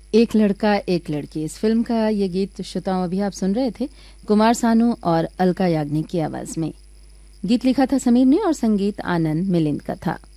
एक लड़का एक लड़की, इस फिल्म का ये गीत श्रोताओं अभी आप सुन रहे थे कुमार सानू और अलका याग्निक की आवाज में। गीत लिखा था समीर ने और संगीत आनंद मिलिंद का था।